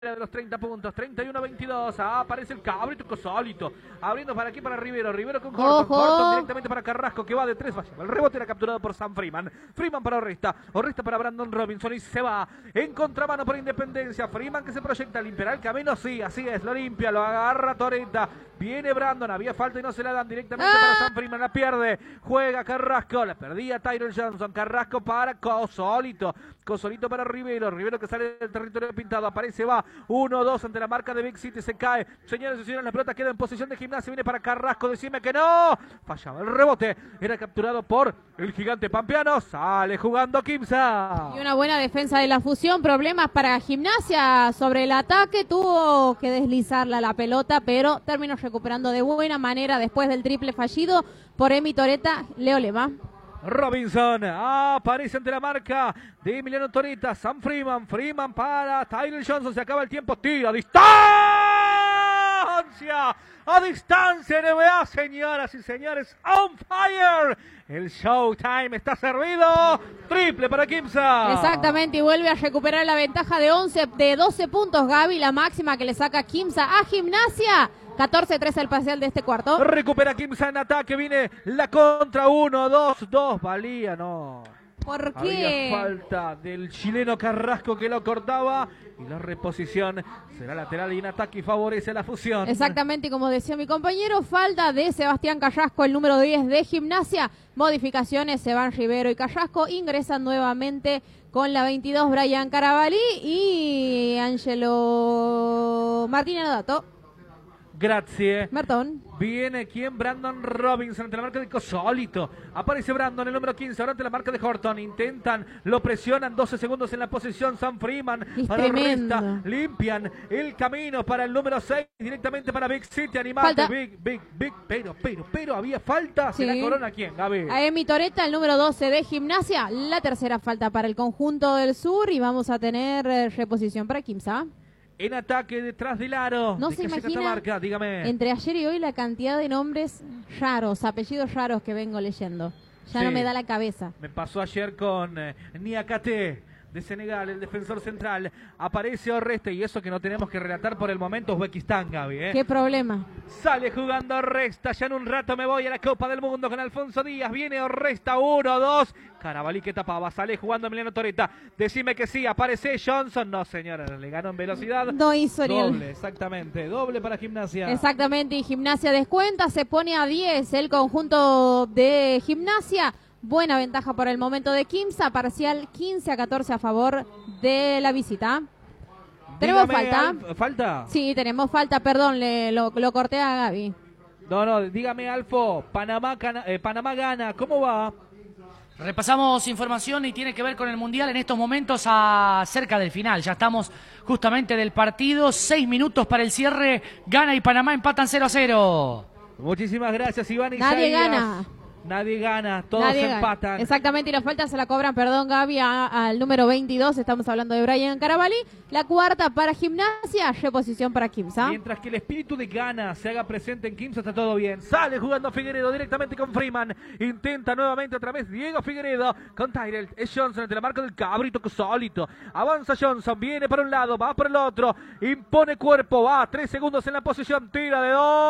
de los 30 puntos, 31-22, aparece el cabrito solito, abriendo para aquí para Rivero con Horton, Horton directamente para Carrasco que va de 3, el rebote era capturado por Sam Freeman para Orresta para Brandon Robinson y se va en contramano por Independencia, Freeman que se proyecta, limpiará el camino, sí, así es, lo limpia, lo agarra Toretta, viene Brandon, había falta y no se la dan directamente para Sam Freeman, la pierde, juega Carrasco, la perdía Tyrell Johnson, Carrasco para Cosolito para Rivero que sale del territorio pintado, aparece, va, 1-2 ante la marca de Big City, se cae, señores y señores, la pelota queda en posición de Gimnasia, viene para Carrasco, decime que no, fallaba el rebote, era capturado por el gigante pampeano, sale jugando Quimsa. Y una buena defensa de la Fusión, problemas para Gimnasia sobre el ataque, tuvo que deslizarla la pelota, pero terminó recuperando de buena manera después del triple fallido por Emi Toretta, Leo Lema. Robinson aparece ante la marca de Emiliano Toretta, Sam Freeman para Tyrell Johnson, se acaba el tiempo, tira a distancia NBA, señoras y señores, on fire, el Showtime está servido, triple para Quimsa. Exactamente, y vuelve a recuperar la ventaja de 12 puntos, Gaby, la máxima que le saca Quimsa a Gimnasia. 14-13 el parcial de este cuarto. Recupera Quimsa en ataque, viene la contra, 1-2, valía, no. ¿Por qué? Había falta del chileno Carrasco que lo cortaba y la reposición será lateral y en ataque favorece a la Fusión. Exactamente, como decía mi compañero, falta de Sebastián Carrasco, el número 10 de Gimnasia. Modificaciones, se van Rivero y Carrasco, ingresan nuevamente con la 22 Brian Carabalí y Angelo Martínez Dato. Grazie. Mertón. Viene quien, Brandon Robinson ante la marca de Cosolito. Aparece Brandon, el número 15, ahora ante la marca de Horton. Intentan, lo presionan, 12 segundos en la posición. Sam Freeman para Orresta. Limpian el camino para el número 6, directamente para Big City. Animate, Big, pero había falta. Sí. ¿Se la corona quién, Gaby? A Emi Toretta, el número 12 de Gimnasia. La tercera falta para el conjunto del sur y vamos a tener reposición para Quimsa. En ataque detrás del aro. No se imagina, dígame. Entre ayer y hoy, la cantidad de nombres raros, apellidos raros que vengo leyendo. Ya sí, no me da la cabeza. Me pasó ayer con Niakate de Senegal, el defensor central. Aparece Orresta y eso que no tenemos que relatar por el momento, Uzbekistán, Gaby. ¿Qué problema? Sale jugando Orresta, ya en un rato me voy a la Copa del Mundo con Alfonso Díaz. Viene Orresta, 1-2. Carabalí que tapaba, sale jugando Emiliano Toretta. Decime que sí, aparece Johnson. No, señora, le ganó en velocidad. No hizo ni doble, exactamente, doble para Gimnasia. Exactamente, y Gimnasia descuenta, se pone a 10 el conjunto de Gimnasia. Buena ventaja por el momento de Quimsa, parcial 15-14 a favor de la visita. ¿Tenemos falta? ¿Falta? Sí, tenemos falta, perdón, lo corté a Gaby. No, dígame, Alfo, Panamá gana, ¿cómo va? Repasamos información y tiene que ver con el Mundial en estos momentos cerca del final. Ya estamos justamente del partido, 6 minutos para el cierre, Gana y Panamá empatan 0-0. Muchísimas gracias, Iván. Nadie gana. Nadie gana, todos empatan. Exactamente, y la falta se la cobran, perdón, Gaby, al número 22, estamos hablando de Brian Carabalí. La cuarta para Gimnasia, reposición para Quimsa. Mientras que el espíritu de gana se haga presente en Quimsa, está todo bien. Sale jugando Figueredo directamente con Freeman. Intenta nuevamente otra vez Diego Figueredo con Tyrell. Es Johnson ante la marca del cabrito solito. Avanza Johnson, viene por un lado, va por el otro. Impone cuerpo, va 3 segundos en la posición. Tira de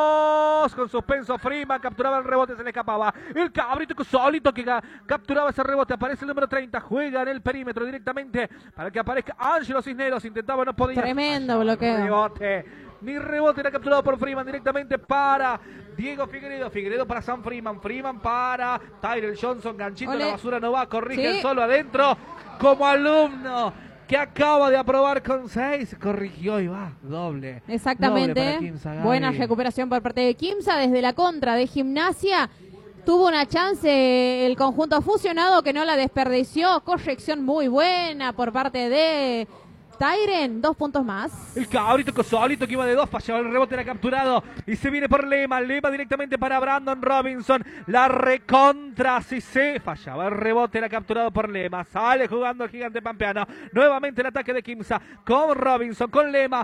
2. Con suspenso Freeman, capturaba el rebote, se le escapaba. El cabrito solito que capturaba ese rebote. Aparece el número 30. Juega en el perímetro directamente para que aparezca Ángelo Cisneros. Intentaba, no podía. Tremendo bloqueo. Mi rebote era capturado por Freeman directamente para Diego Figueredo. Figueredo para Sam Freeman. Freeman para Tyrell Johnson. Ganchito, la basura no va. Corrige el solo adentro. Como alumno que acaba de aprobar con 6, corrigió y va, doble. Exactamente. Doble para Quimsa, buena recuperación por parte de Quimsa desde la contra de Gimnasia. Tuvo una chance el conjunto fusionado que no la desperdició. Corrección muy buena por parte de Tyren, 2 puntos más. El cabrito solito que iba de 2, fallaba el rebote, era capturado y se viene por Lema directamente para Brandon Robinson, la recontra, si se fallaba el rebote, era capturado por Lema, sale jugando el gigante pampeano, nuevamente el ataque de Quimsa, con Robinson, con Lema,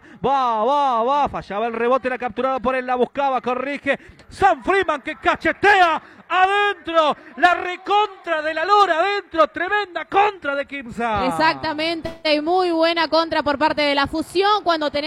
va, fallaba el rebote, era capturado por él, la buscaba, corrige, Sam Freeman que cachetea adentro, la recontra de la Lora adentro, tremenda contra de Quimsa. Exactamente, y muy buena contra por parte de la Fusión cuando tenemos